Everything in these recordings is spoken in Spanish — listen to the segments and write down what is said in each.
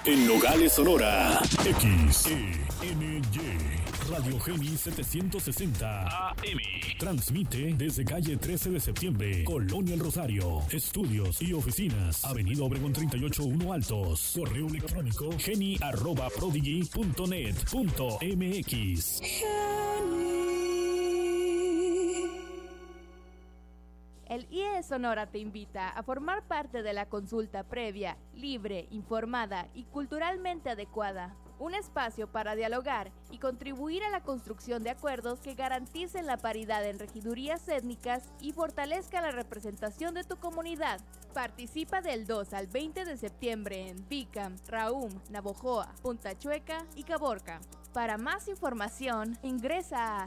En Nogales, Sonora. XENY. Radio Geni 760 AM. Transmite desde calle 13 de septiembre, Colonia El Rosario. Estudios y oficinas. Avenida Obregón 38-1 Altos. Correo electrónico geni@prodigy.net.mx. El IE Sonora te invita a formar parte de la consulta previa, libre, informada y culturalmente adecuada. Un espacio para dialogar y contribuir a la construcción de acuerdos que garanticen la paridad en regidurías étnicas y fortalezca la representación de tu comunidad. Participa del 2 al 20 de septiembre en Bicam, Raum, Navojoa, Punta Chueca y Caborca. Para más información, ingresa a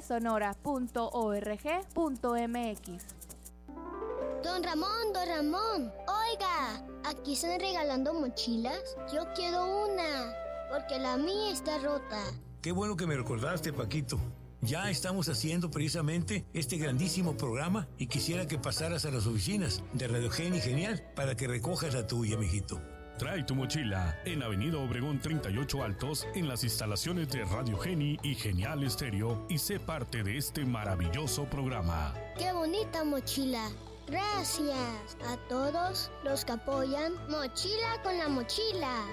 iesonora.org.mx. Don Ramón, oiga, aquí están regalando mochilas. Yo quiero una, porque la mía está rota. Qué bueno que me recordaste, Paquito. Ya estamos haciendo precisamente este grandísimo programa y quisiera que pasaras a las oficinas de Radio Geni Genial para que recojas la tuya, mijito. Trae tu mochila en Avenida Obregón 38 Altos, en las instalaciones de Radio Geni y Genial Estéreo, y sé parte de este maravilloso programa. ¡Qué bonita mochila! Gracias a todos los que apoyan Mochila con la Mochila.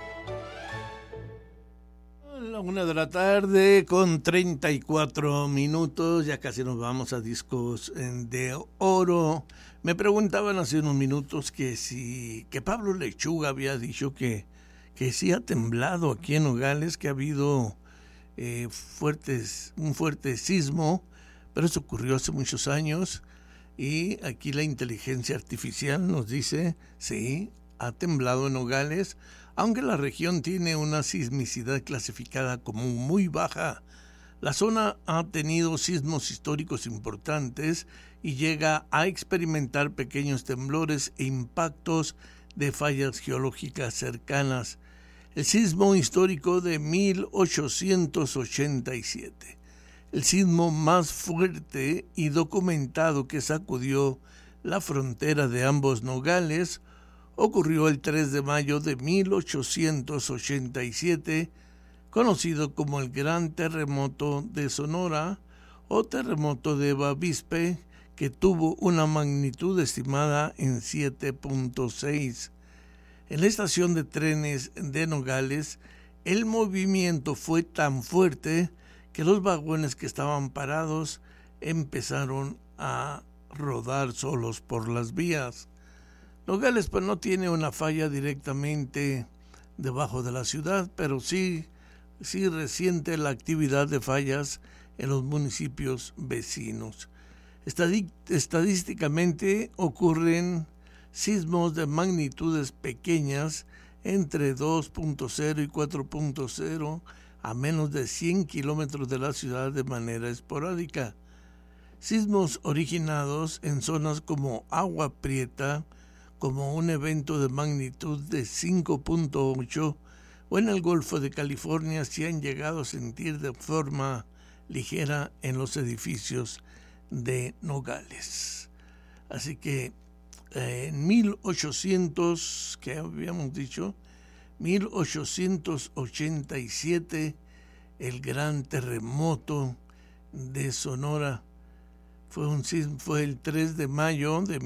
La 1:00 con 34 minutos, ya casi nos vamos a discos de oro. Me preguntaban hace unos minutos que Pablo Lechuga había dicho que sí ha temblado aquí en Nogales, que ha habido un fuerte sismo, pero eso ocurrió hace muchos años. Y aquí la inteligencia artificial nos dice, sí, ha temblado en Nogales, aunque la región tiene una sismicidad clasificada como muy baja. La zona ha tenido sismos históricos importantes y llega a experimentar pequeños temblores e impactos de fallas geológicas cercanas. El sismo histórico de 1887. El sismo más fuerte y documentado que sacudió la frontera de ambos Nogales ocurrió el 3 de mayo de 1887, conocido como el Gran Terremoto de Sonora o Terremoto de Bavispe, que tuvo una magnitud estimada en 7.6. En la estación de trenes de Nogales, el movimiento fue tan fuerte que los vagones que estaban parados empezaron a rodar solos por las vías. Nogales pues no tiene una falla directamente debajo de la ciudad, pero sí resiente la actividad de fallas en los municipios vecinos. Estadísticamente ocurren sismos de magnitudes pequeñas entre 2.0 y 4.0 a menos de 100 kilómetros de la ciudad de manera esporádica. Sismos originados en zonas como Agua Prieta, como un evento de magnitud de 5.8, o en el Golfo de California se han llegado a sentir de forma ligera en los edificios de Nogales. Así que en 1887, el gran terremoto de Sonora fue el 3 de mayo de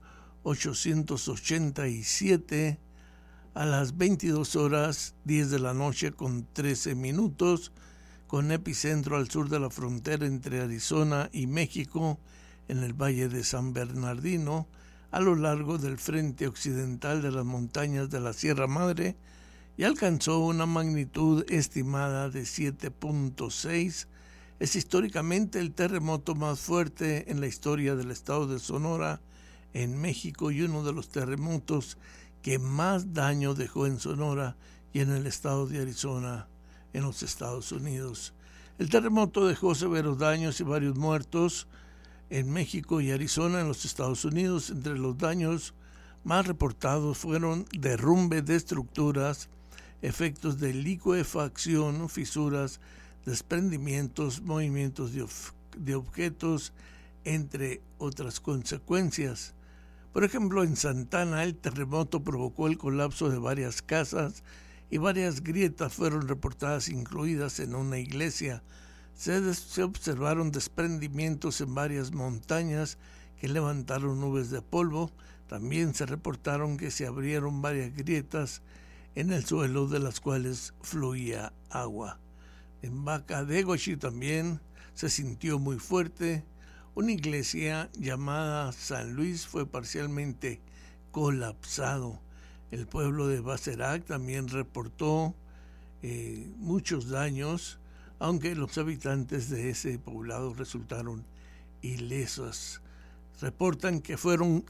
1887 a las 22:10 de la noche con 13 minutos, con epicentro al sur de la frontera entre Arizona y México, en el Valle de San Bernardino, a lo largo del frente occidental de las montañas de la Sierra Madre, y alcanzó una magnitud estimada de 7.6. Es históricamente el terremoto más fuerte en la historia del estado de Sonora, en México, y uno de los terremotos que más daño dejó en Sonora y en el estado de Arizona, en los Estados Unidos. El terremoto dejó severos daños y varios muertos en México y Arizona, en los Estados Unidos. Entre los daños más reportados fueron derrumbe de estructuras, efectos de licuefacción, fisuras, desprendimientos, movimientos de objetos, entre otras consecuencias. Por ejemplo, en Santana el terremoto provocó el colapso de varias casas y varias grietas fueron reportadas, incluidas en una iglesia. Se observaron desprendimientos en varias montañas que levantaron nubes de polvo. También se reportaron que se abrieron varias grietas en el suelo de las cuales fluía agua. En Bacadegoshi también se sintió muy fuerte. Una iglesia llamada San Luis fue parcialmente colapsado. El pueblo de Baserac también reportó muchos daños, aunque los habitantes de ese poblado resultaron ilesos. Reportan que fueron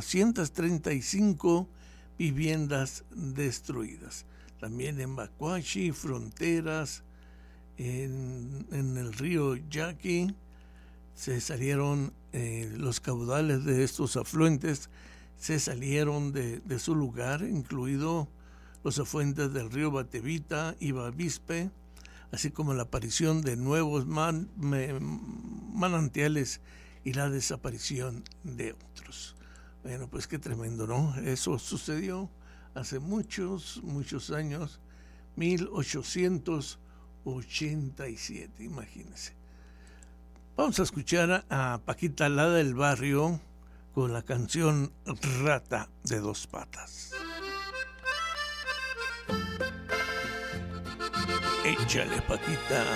435 viviendas destruidas. También en Bacuachi, Fronteras, en el río Yaqui, se salieron los caudales de estos afluentes, se salieron de su lugar, incluido los afluentes del río Batevita y Bavispe, así como la aparición de nuevos manantiales y la desaparición de otros. Bueno, pues qué tremendo, ¿no? Eso sucedió hace muchos años, 1887, imagínense. Vamos a escuchar a Paquita la del Barrio con la canción Rata de Dos Patas. Échale, Paquita.